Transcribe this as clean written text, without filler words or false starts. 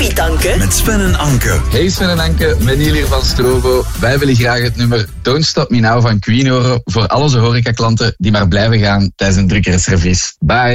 Koffietanken. Met Sven en Anke. Hey Sven en Anke, Meniel hier van Strobo. Wij willen graag het nummer Don't Stop Me Now van Queen horen voor al onze horecaklanten die maar blijven gaan tijdens een drukke service. Bye.